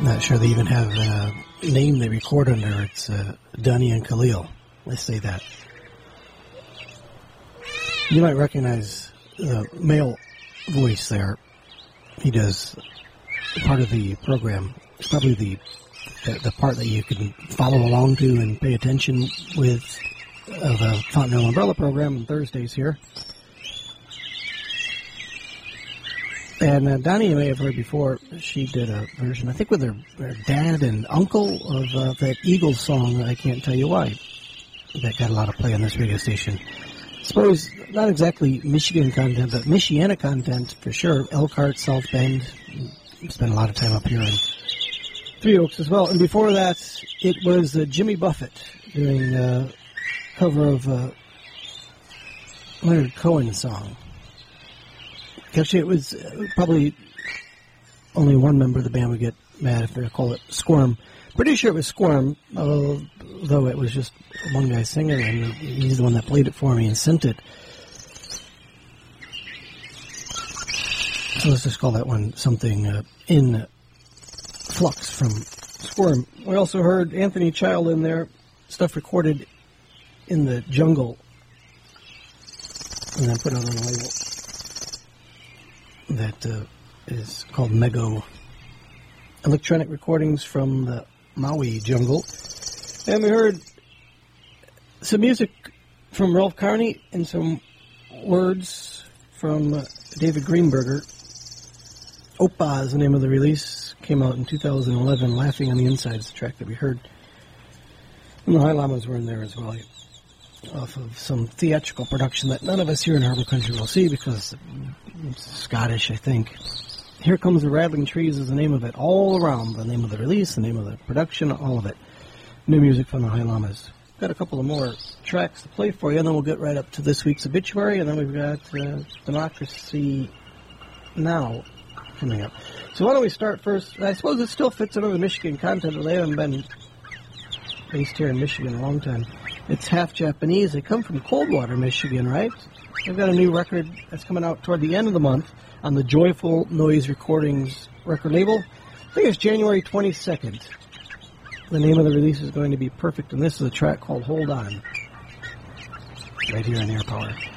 Not sure they even have a name they record under. It's Dunny and Khalil. Let's say that. You might recognize the male voice there. He does part of the program. It's probably the part that you can follow along to and pay attention with of the Fontanelle Umbrella program on Thursdays here. And Donnie, you may have heard before, she did a version, I think with her dad and uncle of that Eagles song, I Can't Tell You Why. That got a lot of play on this radio station. I suppose not exactly Michigan content, but Michiana content for sure. Elkhart, South Bend. Spent a lot of time up here in Three Oaks as well. And before that, it was Jimmy Buffett doing a cover of Leonard Cohen's song. Actually, it was probably only one member of the band would get mad if they call it Squirm. Pretty sure it was Squirm, though it was just one guy singing, and he's the one that played it for me and sent it. So let's just call that one something in flux from Squirm. We also heard Anthony Child in there, stuff recorded in the jungle, and then put out on a label that is called Mego. Electronic recordings from the Maui jungle. And we heard some music from Ralph Carney and some words from David Greenberger. Opa is the name of the release. Came out in 2011. Laughing on the Inside is the track that we heard. And the High Llamas were in there as well, off of some theatrical production that none of us here in Harbor Country will see because it's Scottish, I think. Here Comes the Rattling Trees is the name of it, all around. The name of the release, the name of the production, all of it. New music from the High Llamas. Got a couple of more tracks to play for you, and then we'll get right up to this week's obituary, and then we've got Democracy Now! Coming up. So why don't we start first? I suppose it still fits under the Michigan content, but they haven't been based here in Michigan a long time. It's half Japanese. They come from Coldwater, Michigan, right? They've got a new record that's coming out toward the end of the month on the Joyful Noise Recordings record label. I think it's January 22nd. The name of the release is going to be Perfect, and this is a track called Hold On, right here on Air Power.